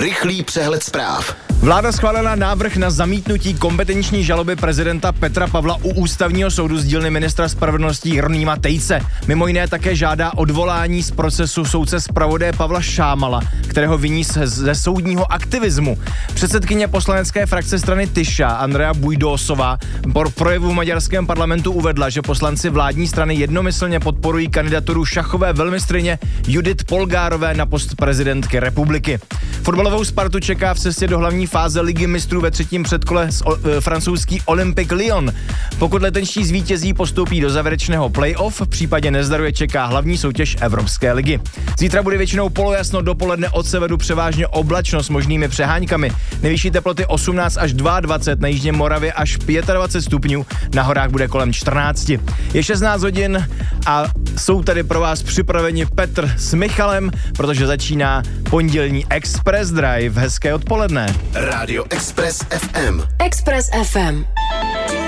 Rychlý přehled zpráv. Vláda schválila návrh na zamítnutí kompetenční žaloby prezidenta Petra Pavla u ústavního soudu z dílny ministra spravedlnosti Jeronýma Tejce. Mimo jiné také žádá odvolání z procesu soudce zpravodaje Pavla Šámala, kterého viní ze soudního aktivismu. Předsedkyně poslanecké frakce strany Tyša Andrea Bujdosová po projevu v maďarském parlamentu uvedla, že poslanci vládní strany jednomyslně podporují kandidaturu šachové velmistryně Judith Polgárové na post prezidentky republiky. Fotbalovou Spartu čeká v cestě do hlavní fáze Ligy mistrů ve třetím předkole francouzský Olympique Lyon. Pokud letenští zvítězí, postoupí do závěrečného play-off, v případě nezdaru je čeká hlavní soutěž Evropské ligy. Zítra bude většinou polojasno, dopoledne od severu převážně oblačno s možnými přehánkami. Nejvyšší teploty 18 až 22, na jižní Moravě až 25 stupňů, na horách bude kolem 14. Je 16 hodin a jsou tady pro vás připraveni Petr s Michalem, protože začíná pondělní Express Drive. Hezké odpoledne. Rádio Express FM. Express FM.